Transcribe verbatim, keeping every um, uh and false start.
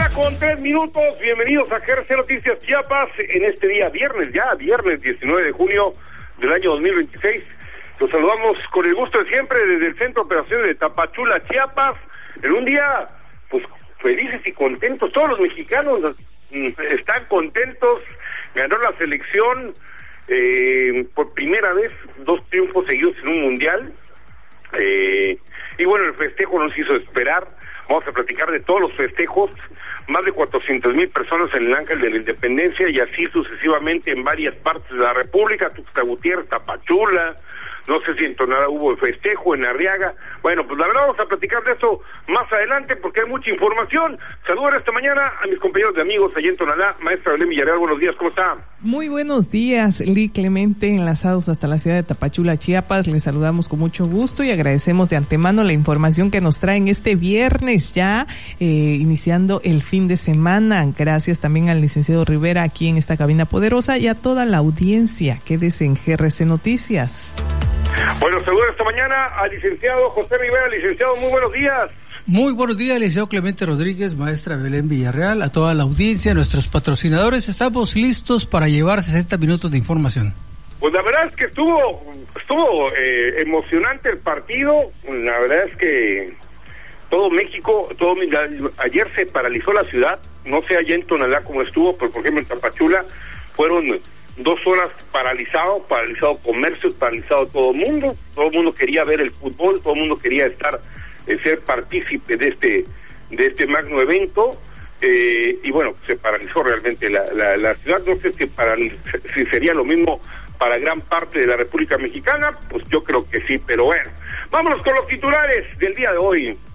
con tres minutos, bienvenidos a G R C Noticias Chiapas en este día viernes, ya viernes diecinueve de junio del año dos mil veintiséis. Los saludamos con el gusto de siempre desde el Centro de Operaciones de Tapachula, Chiapas, en un día pues felices y contentos. Todos los mexicanos están contentos, ganó la selección eh, por primera vez, dos triunfos seguidos en un mundial, eh, y bueno, el festejo nos hizo esperar. Vamos a platicar de todos los festejos, más de cuatrocientas mil personas en el Ángel de la Independencia y así sucesivamente en varias partes de la República, Tuxtla Gutiérrez, Tapachula, no sé si en Tonalá hubo el festejo, en Arriaga. Bueno, pues la verdad vamos a platicar de eso más adelante porque hay mucha información. Saludos esta mañana a mis compañeros de amigos allá en Tonalá. Maestra Belén Villarreal, buenos días, ¿cómo está? Muy buenos días, Lee Clemente, enlazados hasta la ciudad de Tapachula, Chiapas. Les saludamos con mucho gusto y agradecemos de antemano la información que nos traen este viernes ya, eh, iniciando el fin de semana. Gracias también al licenciado Rivera aquí en esta cabina poderosa y a toda la audiencia. Quédese en G R C Noticias. Bueno, saludos esta mañana al licenciado José Rivera. Licenciado, muy buenos días. Muy buenos días, licenciado Clemente Rodríguez, maestra Belén Villarreal, a toda la audiencia, a nuestros patrocinadores. Estamos listos para llevar sesenta minutos de información. Pues la verdad es que estuvo estuvo eh, emocionante el partido. La verdad es que todo México, todo ayer se paralizó la ciudad. No sé allá en Tonalá cómo estuvo, pero por ejemplo en Tapachula fueron dos horas paralizado, paralizado comercio, paralizado todo el mundo. Todo el mundo quería ver el fútbol, todo el mundo quería estar, eh, ser partícipe de este de este magno evento. Eh, y bueno, se paralizó realmente la, la, la ciudad. No sé si, paraliz- si sería lo mismo para gran parte de la República Mexicana, pues yo creo que sí, pero bueno. Vámonos con los titulares del día de hoy.